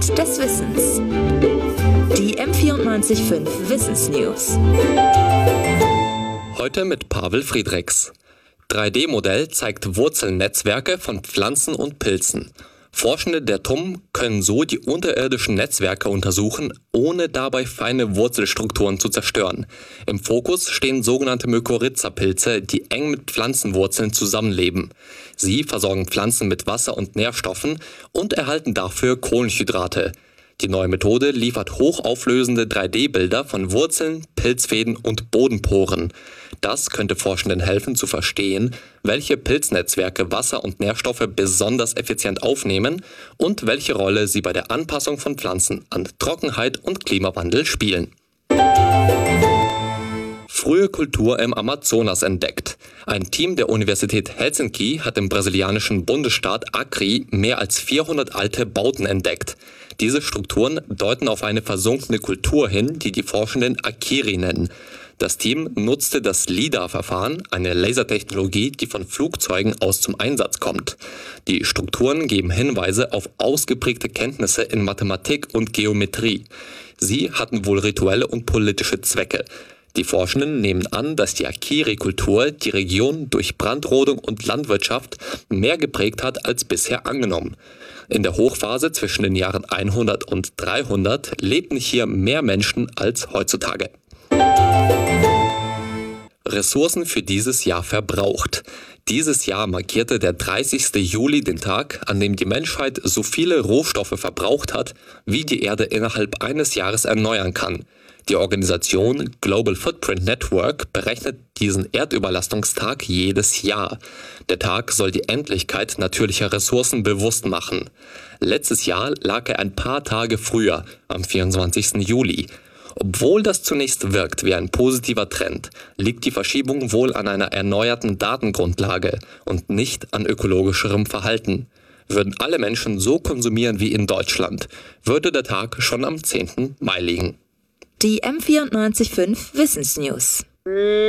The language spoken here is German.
des Wissens. Die M94.5 Wissensnews. Heute mit Pavel Friedrichs. 3D-Modell zeigt Wurzelnetzwerke von Pflanzen und Pilzen. Forschende der TUM können so die unterirdischen Netzwerke untersuchen, ohne dabei feine Wurzelstrukturen zu zerstören. Im Fokus stehen sogenannte Mykorrhiza-Pilze, die eng mit Pflanzenwurzeln zusammenleben. Sie versorgen Pflanzen mit Wasser und Nährstoffen und erhalten dafür Kohlenhydrate. Die neue Methode liefert hochauflösende 3D-Bilder von Wurzeln, Pilzfäden und Bodenporen. Das könnte Forschenden helfen zu verstehen, welche Pilznetzwerke Wasser und Nährstoffe besonders effizient aufnehmen und welche Rolle sie bei der Anpassung von Pflanzen an Trockenheit und Klimawandel spielen. Frühe Kultur im Amazonas entdeckt. Ein Team der Universität Helsinki hat im brasilianischen Bundesstaat Acre mehr als 400 alte Bauten entdeckt. Diese Strukturen deuten auf eine versunkene Kultur hin, die die Forschenden Akiri nennen. Das Team nutzte das LIDAR-Verfahren, eine Lasertechnologie, die von Flugzeugen aus zum Einsatz kommt. Die Strukturen geben Hinweise auf ausgeprägte Kenntnisse in Mathematik und Geometrie. Sie hatten wohl rituelle und politische Zwecke. Die Forschenden nehmen an, dass die Akiri-Kultur die Region durch Brandrodung und Landwirtschaft mehr geprägt hat als bisher angenommen. In der Hochphase zwischen den Jahren 100 und 300 lebten hier mehr Menschen als heutzutage. Ressourcen für dieses Jahr verbraucht. Dieses Jahr markierte der 30. Juli den Tag, an dem die Menschheit so viele Rohstoffe verbraucht hat, wie die Erde innerhalb eines Jahres erneuern kann. Die Organisation Global Footprint Network berechnet diesen Erdüberlastungstag jedes Jahr. Der Tag soll die Endlichkeit natürlicher Ressourcen bewusst machen. Letztes Jahr lag er ein paar Tage früher, am 24. Juli. Obwohl das zunächst wirkt wie ein positiver Trend, liegt die Verschiebung wohl an einer erneuerten Datengrundlage und nicht an ökologischerem Verhalten. Würden alle Menschen so konsumieren wie in Deutschland, würde der Tag schon am 10. Mai liegen. Die M94.5 Wissensnews.